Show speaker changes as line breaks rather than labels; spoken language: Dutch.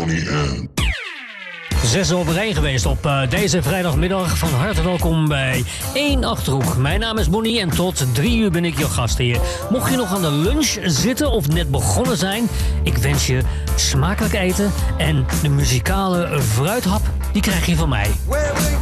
Bonnie M.
6 op rij geweest op deze vrijdagmiddag. Van harte welkom bij 1 Achterhoek. Mijn naam is Bonnie en tot 3 uur ben ik je gastheer. Mocht je nog aan de lunch zitten of net begonnen zijn, ik wens je smakelijk eten en de muzikale fruithap, die krijg je van mij.